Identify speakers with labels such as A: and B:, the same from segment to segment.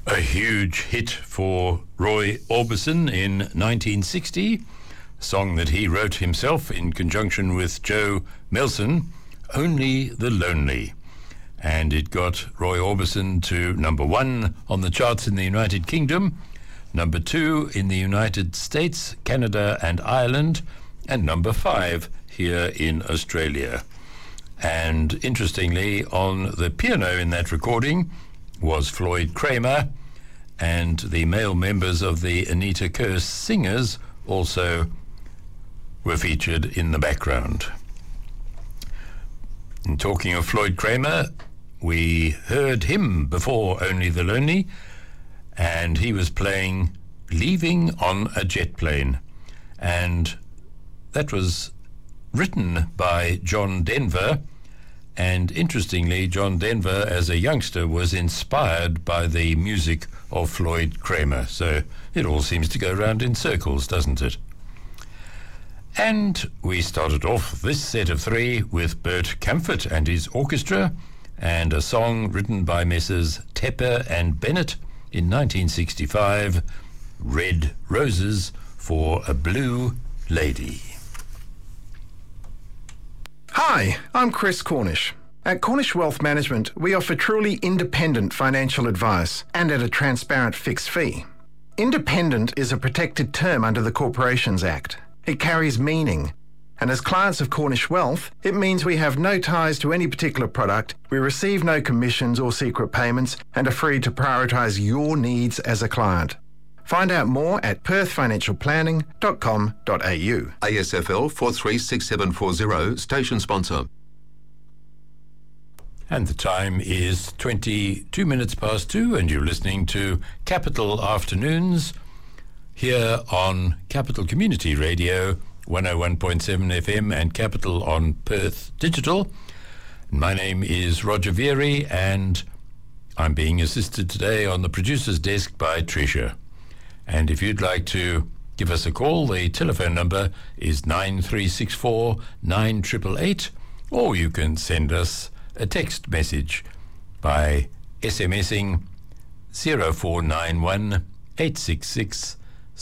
A: A huge hit for Roy Orbison in 1960, a song that he wrote himself in conjunction with Joe Melson, Only the Lonely. And it got Roy Orbison to number 1 on the charts in the United Kingdom, number 2 in the United States, Canada and Ireland, and number 5 here in Australia. And interestingly, on the piano in that recording was Floyd Kramer, and the male members of the Anita Kerr Singers also were featured in the background. And talking of Floyd Kramer, we heard him before Only the Lonely, and he was playing Leaving on a Jet Plane, and that was written by John Denver. And interestingly, John Denver, as a youngster, was inspired by the music of Floyd Kramer. So it all seems to go round in circles, doesn't it? And we started off this set of 3 with Bert Kaempfert and his orchestra, and a song written by Messrs. Tepper and Bennett in 1965, Red Roses for a Blue Lady.
B: Hi, I'm Chris Cornish. At Cornish Wealth Management, we offer truly independent financial advice and at a transparent fixed fee. Independent is a protected term under the Corporations Act. It carries meaning. And as clients of Cornish Wealth, it means we have no ties to any particular product, we receive no commissions or secret payments, and are free to prioritise your needs as a client. Find out more at perthfinancialplanning.com.au.
C: ASFL 436740, station sponsor.
A: And the time is 22 minutes past 2, and you're listening to Capital Afternoons here on Capital Community Radio, 101.7 FM, and Capital on Perth Digital. My name is Roger Vieri, and I'm being assisted today on the producer's desk by Tricia. And if you'd like to give us a call, the telephone number is 9364 9888, or you can send us a text message by SMSing 0491 866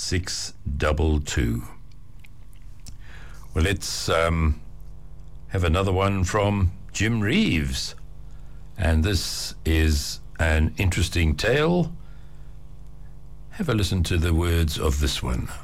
A: 622. Well, let's have another one from Jim Reeves. And this is an interesting tale. Have a listen to the words of this one.